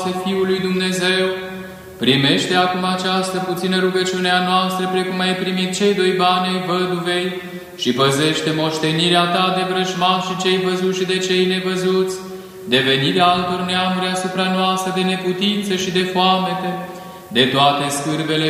Fiul lui Dumnezeu, primește acum această puțină rugăciune a noastră, precum ai primit cei 2 bani ai văduvei, și păzește moștenirea ta de vrăjmași și cei văzuți și de cei nevăzuți, de venirea altor neamuri asupra noastră, de neputință și de foamete, de toate scârbele